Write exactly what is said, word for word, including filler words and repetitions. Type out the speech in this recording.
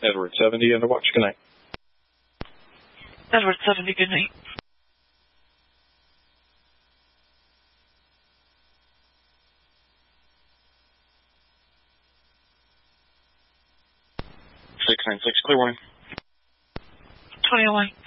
Edward seventy, under watch. Good night. Edward seventy, good night. six nine six, clear warning. twenty oh one.